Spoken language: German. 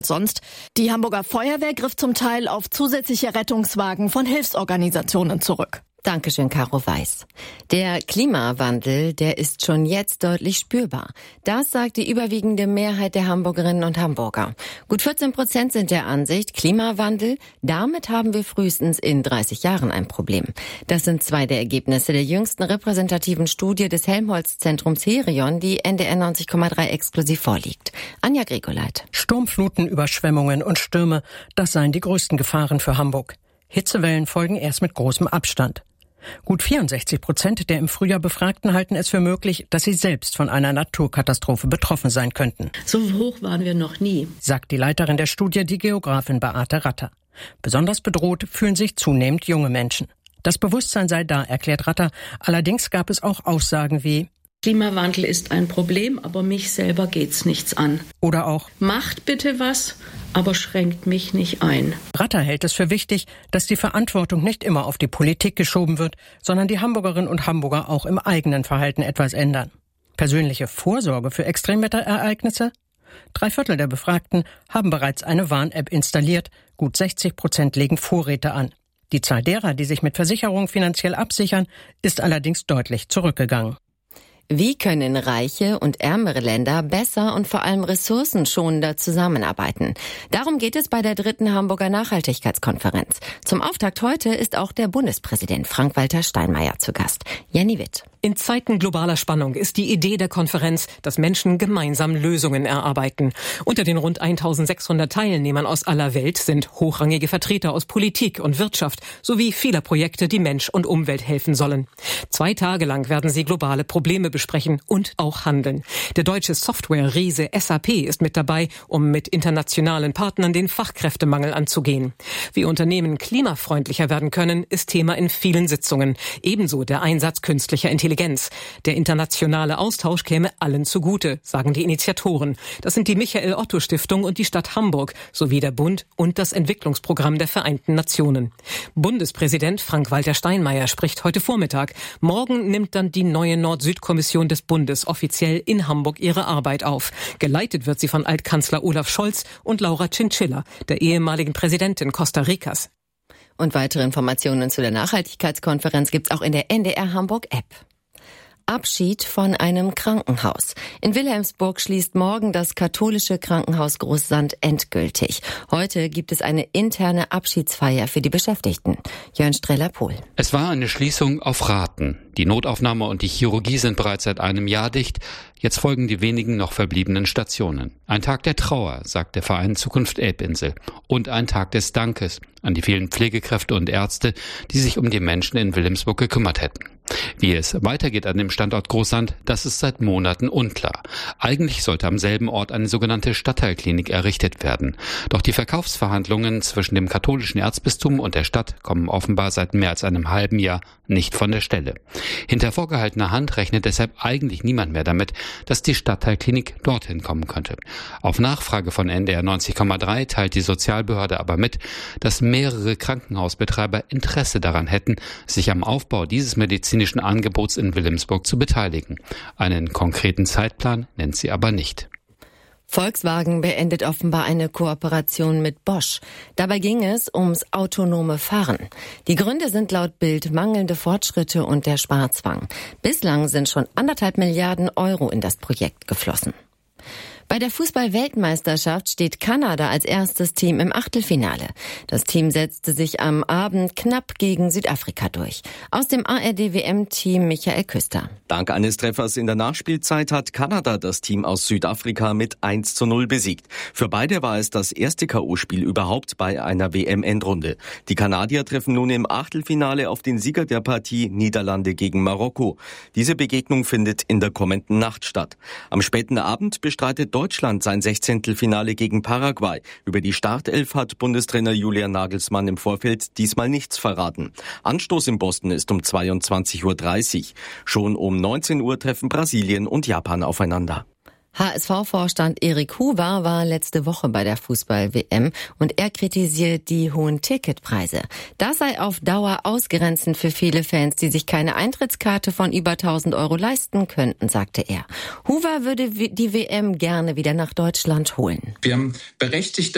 Sonst. Die Hamburger Feuerwehr griff zum Teil auf zusätzliche Rettungswagen von Hilfsorganisationen zurück. Dankeschön, Caro Weiß. Der Klimawandel, der ist schon jetzt deutlich spürbar. Das sagt die überwiegende Mehrheit der Hamburgerinnen und Hamburger. Gut 14% sind der Ansicht, Klimawandel, damit haben wir frühestens in 30 Jahren ein Problem. Das sind 2 der Ergebnisse der jüngsten repräsentativen Studie des Helmholtz-Zentrums Herion, die NDR 90,3 exklusiv vorliegt. Anja Gregoleit. Sturmfluten, Überschwemmungen und Stürme, das seien die größten Gefahren für Hamburg. Hitzewellen folgen erst mit großem Abstand. Gut 64% der im Frühjahr Befragten halten es für möglich, dass sie selbst von einer Naturkatastrophe betroffen sein könnten. So hoch waren wir noch nie, sagt die Leiterin der Studie, die Geografin Beate Ratter. Besonders bedroht fühlen sich zunehmend junge Menschen. Das Bewusstsein sei da, erklärt Ratter. Allerdings gab es auch Aussagen wie: Klimawandel ist ein Problem, aber mich selber geht's nichts an. Oder auch: Macht bitte was, aber schränkt mich nicht ein. Ratter hält es für wichtig, dass die Verantwortung nicht immer auf die Politik geschoben wird, sondern die Hamburgerinnen und Hamburger auch im eigenen Verhalten etwas ändern. Persönliche Vorsorge für Extremwetterereignisse? 3/4 der Befragten haben bereits eine Warn-App installiert. Gut 60% legen Vorräte an. Die Zahl derer, die sich mit Versicherungen finanziell absichern, ist allerdings deutlich zurückgegangen. Wie können reiche und ärmere Länder besser und vor allem ressourcenschonender zusammenarbeiten? Darum geht es bei der 3. Hamburger Nachhaltigkeitskonferenz. Zum Auftakt heute ist auch der Bundespräsident Frank-Walter Steinmeier zu Gast. Jenny Witt. In Zeiten globaler Spannung ist die Idee der Konferenz, dass Menschen gemeinsam Lösungen erarbeiten. Unter den rund 1600 Teilnehmern aus aller Welt sind hochrangige Vertreter aus Politik und Wirtschaft sowie vieler Projekte, die Mensch und Umwelt helfen sollen. 2 Tage lang werden sie globale Probleme besprechen und auch handeln. Der deutsche Software-Riese SAP ist mit dabei, um mit internationalen Partnern den Fachkräftemangel anzugehen. Wie Unternehmen klimafreundlicher werden können, ist Thema in vielen Sitzungen. Ebenso der Einsatz künstlicher Intelligenz. Der internationale Austausch käme allen zugute, sagen die Initiatoren. Das sind die Michael-Otto-Stiftung und die Stadt Hamburg sowie der Bund und das Entwicklungsprogramm der Vereinten Nationen. Bundespräsident Frank-Walter Steinmeier spricht heute Vormittag. Morgen nimmt dann die neue Nord-Süd-Kommission des Bundes offiziell in Hamburg ihre Arbeit auf. Geleitet wird sie von Altkanzler Olaf Scholz und Laura Chinchilla, der ehemaligen Präsidentin Costa Ricas. Und weitere Informationen zu der Nachhaltigkeitskonferenz gibt's auch in der NDR Hamburg App. Abschied von einem Krankenhaus. In Wilhelmsburg schließt morgen das katholische Krankenhaus Großsand endgültig. Heute gibt es eine interne Abschiedsfeier für die Beschäftigten. Jörn Streller-Pohl. Es war eine Schließung auf Raten. Die Notaufnahme und die Chirurgie sind bereits seit einem Jahr dicht. Jetzt folgen die wenigen noch verbliebenen Stationen. Ein Tag der Trauer, sagt der Verein Zukunft Elbinsel. Und ein Tag des Dankes an die vielen Pflegekräfte und Ärzte, die sich um die Menschen in Wilhelmsburg gekümmert hätten. Wie es weitergeht an dem Standort Großsand, das ist seit Monaten unklar. Eigentlich sollte am selben Ort eine sogenannte Stadtteilklinik errichtet werden. Doch die Verkaufsverhandlungen zwischen dem katholischen Erzbistum und der Stadt kommen offenbar seit mehr als einem halben Jahr nicht von der Stelle. Hinter vorgehaltener Hand rechnet deshalb eigentlich niemand mehr damit, dass die Stadtteilklinik dorthin kommen könnte. Auf Nachfrage von NDR 90,3 teilt die Sozialbehörde aber mit, dass mehrere Krankenhausbetreiber Interesse daran hätten, sich am Aufbau dieses medizinischen Angebots in Wilhelmsburg zu beteiligen. Einen konkreten Zeitplan nennt sie aber nicht. Volkswagen beendet offenbar eine Kooperation mit Bosch. Dabei ging es ums autonome Fahren. Die Gründe sind laut Bild mangelnde Fortschritte und der Sparzwang. Bislang sind schon 1,5 Milliarden Euro in das Projekt geflossen. Bei der Fußball-Weltmeisterschaft steht Kanada als erstes Team im Achtelfinale. Das Team setzte sich am Abend knapp gegen Südafrika durch. Aus dem ARD-WM-Team Michael Küster. Dank eines Treffers in der Nachspielzeit hat Kanada das Team aus Südafrika mit 1:0 besiegt. Für beide war es das erste K.O.-Spiel überhaupt bei einer WM-Endrunde. Die Kanadier treffen nun im Achtelfinale auf den Sieger der Partie Niederlande gegen Marokko. Diese Begegnung findet in der kommenden Nacht statt. Am späten Abend bestreitet Deutschland sein 16. Finale gegen Paraguay. Über die Startelf hat Bundestrainer Julian Nagelsmann im Vorfeld diesmal nichts verraten. Anstoß in Boston ist um 22:30 Uhr. Schon um 19 Uhr treffen Brasilien und Japan aufeinander. HSV-Vorstand Erik Huber war letzte Woche bei der Fußball-WM und er kritisiert die hohen Ticketpreise. Das sei auf Dauer ausgrenzend für viele Fans, die sich keine Eintrittskarte von über 1.000 Euro leisten könnten, sagte er. Huber würde die WM gerne wieder nach Deutschland holen. Wir haben berechtigte